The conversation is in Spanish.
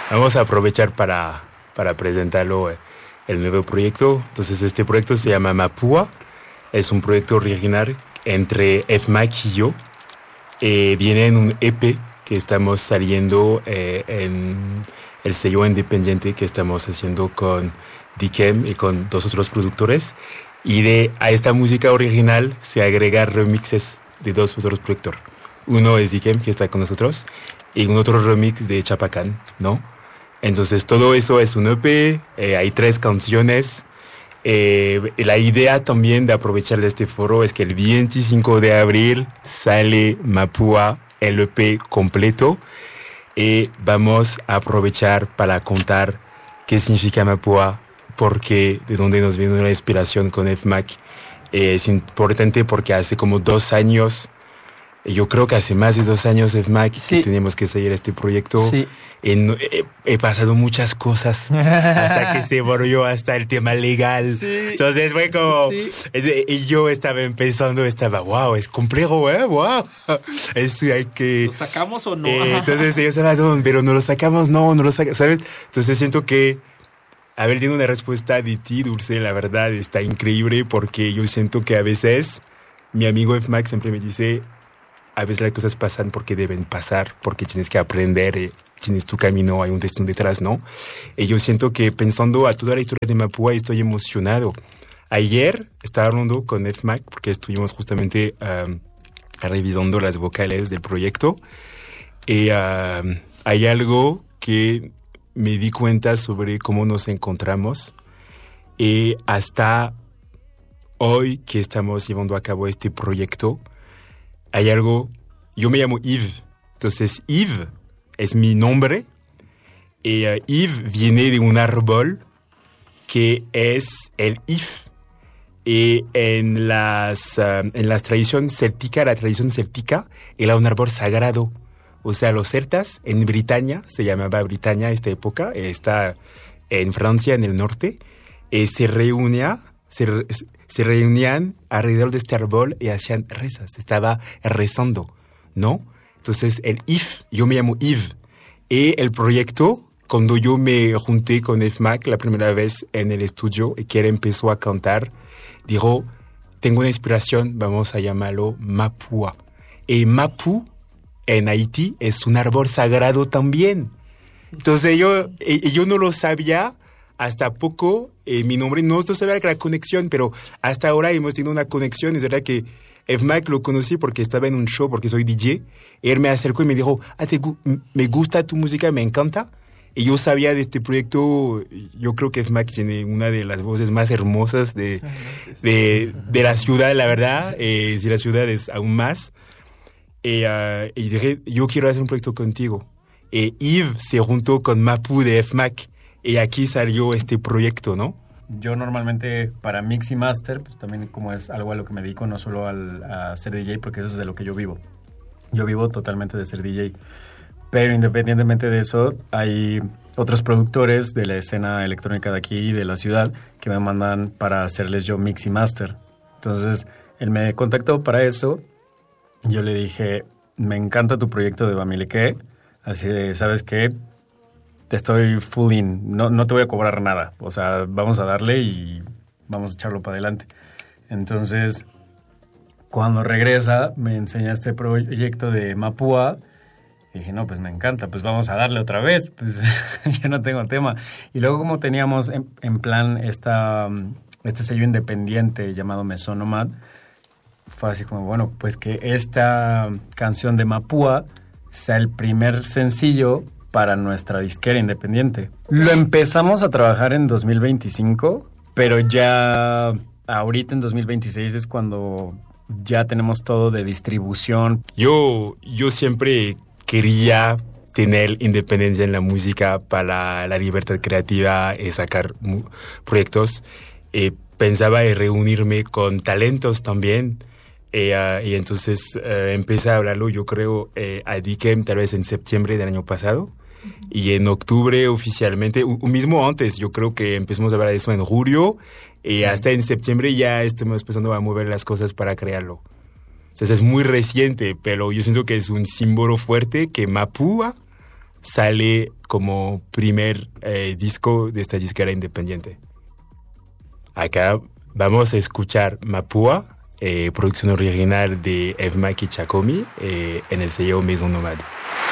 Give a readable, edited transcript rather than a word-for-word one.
vamos a aprovechar para presentarlo, el nuevo proyecto. Entonces este proyecto se llama Mapua, es un proyecto original entre FMAC y yo. Viene en un EP que estamos saliendo en el sello independiente que estamos haciendo con Dikem y con dos otros productores. Y a esta música original se agrega remixes de dos otros productores. Uno es Dikem, que está con nosotros, y un otro remix de Chapacán, ¿no? Entonces todo eso es un EP, hay 3 canciones. La idea también de aprovechar de este foro es que el 25 de abril sale Mapua, el EP completo, y vamos a aprovechar para contar qué significa Mapua, porque de dónde nos viene la inspiración con FMAC. Es importante porque hace como 2 años, yo creo que hace más de 2 años FMAC, sí, que tenemos que seguir este proyecto. Sí. He pasado muchas cosas hasta que se volvió hasta el tema legal. Sí. Entonces fue como... Sí. Y yo estaba empezando, wow, es complejo, wow. Hay que... ¿Lo sacamos o no? Entonces yo estaba, no, pero no lo sacamos, no lo sacamos, ¿sabes? Entonces siento que haber tenido una respuesta de ti, Dulce, la verdad está increíble, porque yo siento que a veces mi amigo FMAC siempre me dice, a veces las cosas pasan porque deben pasar, porque tienes que aprender, tienes tu camino, hay un destino detrás, ¿no? Y yo siento que pensando a toda la historia de Mapua estoy emocionado. Ayer estaba hablando con FMAC porque estuvimos justamente revisando las vocales del proyecto, y hay algo que me di cuenta sobre cómo nos encontramos, y hasta hoy que estamos llevando a cabo este proyecto, hay algo. Yo me llamo Yves, entonces Yves es mi nombre, y Yves viene de un árbol que es el if. Y en las tradición céltica, la tradición céltica era un árbol sagrado. O sea, los celtas en Britania, se llamaba Britania esta época, está en Francia, en el norte, se reunían alrededor de este árbol y hacían rezas, estaba rezando, ¿no? Entonces, el if, yo me llamo Yves. Y el proyecto, cuando yo me junté con FMAC la primera vez en el estudio y que él empezó a cantar, dijo, tengo una inspiración, vamos a llamarlo Mapua. Y Mapu, en Haití, es un árbol sagrado también. Entonces yo no lo sabía hasta poco, mi nombre no sabía la conexión, pero hasta ahora hemos tenido una conexión. Es verdad que FMAC lo conocí porque estaba en un show, porque soy DJ, y él me acercó y me dijo, me gusta tu música, me encanta. Y yo sabía de este proyecto. Yo creo que FMAC tiene una de las voces más hermosas de la ciudad, la verdad. Si la ciudad es aún más. Y dije, yo quiero hacer un proyecto contigo. Yves se juntó con Mapu de FMAC y aquí salió este proyecto, ¿no? Yo normalmente para mix y master, pues también como es algo a lo que me dedico, no solo a ser DJ, porque eso es de lo que yo vivo. Yo vivo totalmente de ser DJ. Pero independientemente de eso, hay otros productores de la escena electrónica de aquí y de la ciudad que me mandan para hacerles yo mix y master. Entonces, él me contactó para eso. Yo le dije, me encanta tu proyecto de Bamileké. Así de, ¿sabes qué? Te estoy full in. No te voy a cobrar nada. O sea, vamos a darle y vamos a echarlo para adelante. Entonces, cuando regresa, me enseña este proyecto de Mapua. Y dije, no, pues me encanta, pues vamos a darle otra vez, pues yo no tengo tema. Y luego como teníamos en plan este sello independiente llamado Maison Nomad, fue así como, bueno, pues que esta canción de Mapua sea el primer sencillo para nuestra disquera independiente. Lo empezamos a trabajar en 2025, pero ya ahorita en 2026 es cuando ya tenemos todo de distribución. Yo siempre quería tener independencia en la música para la libertad creativa y sacar proyectos. Pensaba en reunirme con talentos también. Y entonces empecé a hablarlo, yo creo, a Dikem tal vez en septiembre del año pasado. Y en octubre oficialmente, mismo antes, yo creo que empezamos a hablar de eso en julio. Y hasta en septiembre ya estamos empezando a mover las cosas para crearlo. Entonces es muy reciente, pero yo siento que es un símbolo fuerte que Mapua sale como primer disco de esta disquera independiente. Acá vamos a escuchar Mapua, producción original de Evmak y Chacomi, en el sello Maison Nomade.